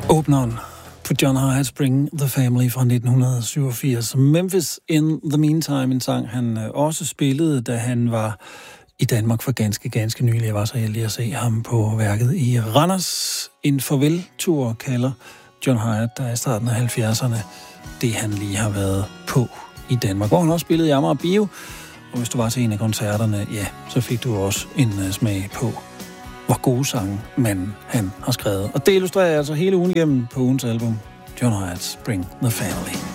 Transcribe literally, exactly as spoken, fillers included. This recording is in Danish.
Åbneren på John Hiatt's Bring the Family fra nitten syvogfirs. Memphis in the Meantime, en sang han også spillede, da han var i Danmark for ganske, ganske nylig. Jeg var så heldig at se ham på værket i Randers. En farveltur kalder John Hiatt, der i starten af halvfjerdserne, det han lige har været på i Danmark. Hvor han også spillede i Amager Bio. Og hvis du var til en af koncerterne, ja, så fik du også en uh, smag på, hvor gode sange manden han har skrevet. Og det illustrerer altså hele ugen igennem på ugens album, John Hiatt's Bring the Family.